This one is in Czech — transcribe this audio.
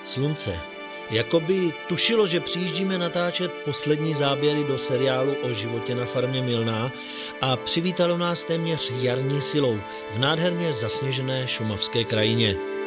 slunce. Jakoby tušilo, že přijíždíme natáčet poslední záběry do seriálu o životě na farmě Milná a přivítalo nás téměř jarní silou v nádherně zasněžené šumavské krajině.